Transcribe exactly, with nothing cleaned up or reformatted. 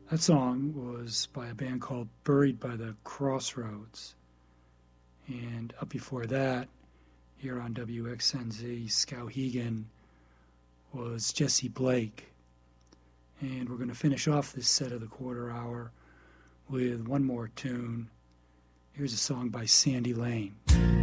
That song was by a band called Buried by the Crossroads. And up before that, here on W X N Z, Skowhegan was Jesse Blake. And we're going to finish off this set of the quarter hour with one more tune. Here's a song by Sandy Lane.